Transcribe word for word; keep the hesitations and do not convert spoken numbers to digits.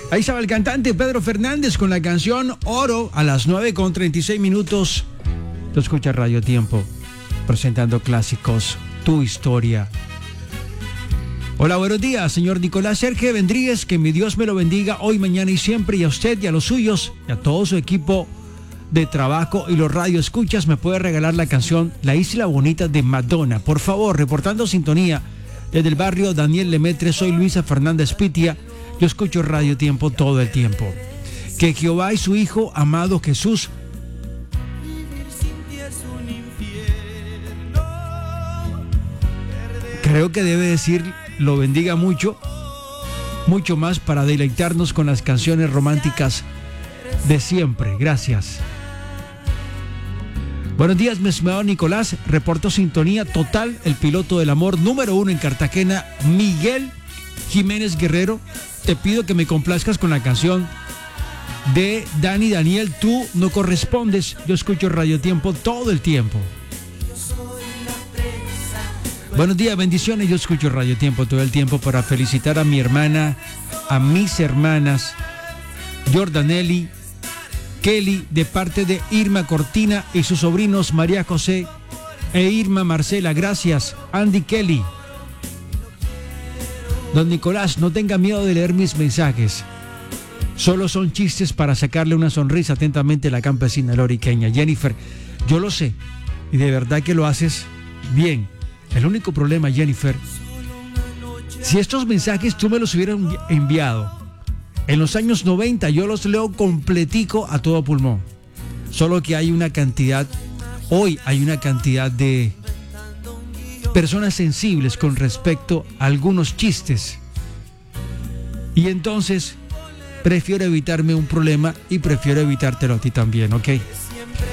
Ahí estaba el cantante Pedro Fernández con la canción Oro a las nueve con treinta y seis minutos. Tú escuchas Radio Tiempo, presentando clásicos, tu historia. Hola, buenos días, señor Nicolás Sergio Vendríguez. Que mi Dios me lo bendiga hoy, mañana y siempre. Y a usted y a los suyos y a todo su equipo de trabajo y los radio escuchas. Me puede regalar la canción La Isla Bonita de Madonna. Por favor, reportando sintonía desde el barrio Daniel Lemetre. Soy Luisa Fernández Pitia. Yo escucho Radio Tiempo todo el tiempo. Que Jehová y su Hijo amado Jesús creo que debe decir lo bendiga mucho, mucho más para deleitarnos con las canciones románticas de siempre. Gracias. Buenos días, mi estimado Nicolás. Reporto sintonía total, el piloto del amor número uno en Cartagena, Miguel Jiménez Guerrero. Te pido que me complazcas con la canción de Dani Daniel, Tú no correspondes. Yo escucho Radio Tiempo todo el tiempo. Buenos días, bendiciones. Yo escucho Radio Tiempo todo el tiempo para felicitar a mi hermana, a mis hermanas, Jordanelli, Kelly, de parte de Irma Cortina y sus sobrinos María José e Irma Marcela. Gracias, Andy Kelly. Don Nicolás, no tenga miedo de leer mis mensajes. Solo son chistes para sacarle una sonrisa. Atentamente, la campesina loriqueña. Jennifer, yo lo sé y de verdad que lo haces bien. El único problema, Jennifer, si estos mensajes tú me los hubieras enviado en los años noventa, yo los leo completico a todo pulmón. Solo que hay una cantidad, hoy hay una cantidad de personas sensibles con respecto a algunos chistes. Y entonces prefiero evitarme un problema y prefiero evitártelo a ti también, ¿ok?